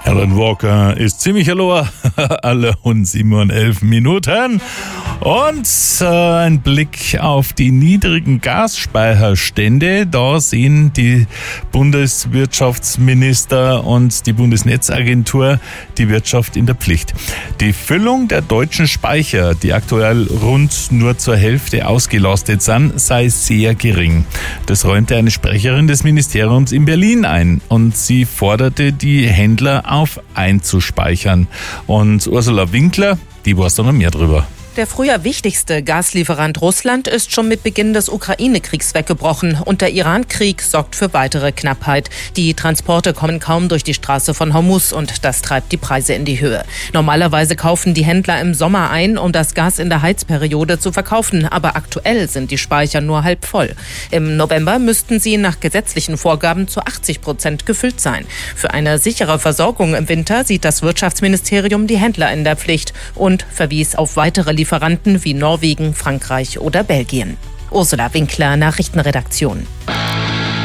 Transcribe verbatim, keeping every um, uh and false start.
Alan Walker ist ziemlich verloren, alle und sieben und elf Minuten. Und äh, ein Blick auf die niedrigen Gasspeicherstände. Da sehen die Bundeswirtschaftsminister und die Bundesnetzagentur die Wirtschaft in der Pflicht. Die Füllung der deutschen Speicher, die aktuell rund nur zur Hälfte ausgelastet sind, sei sehr gering. Das räumte eine Sprecherin des Ministeriums in Berlin ein und sie forderte die Händler auf einzuspeichern. Und Ursula Winkler, die weiß da noch mehr drüber. Der früher wichtigste Gaslieferant Russland ist schon mit Beginn des Ukraine-Kriegs weggebrochen und der Iran-Krieg sorgt für weitere Knappheit. Die Transporte kommen kaum durch die Straße von Hormuz und das treibt die Preise in die Höhe. Normalerweise kaufen die Händler im Sommer ein, um das Gas in der Heizperiode zu verkaufen, aber aktuell sind die Speicher nur halb voll. Im November müssten sie nach gesetzlichen Vorgaben zu achtzig Prozent gefüllt sein. Für eine sichere Versorgung im Winter sieht das Wirtschaftsministerium die Händler in der Pflicht und verwies auf weitere Lieferanten Lieferanten wie Norwegen, Frankreich oder Belgien. Ursula Winkler, Nachrichtenredaktion.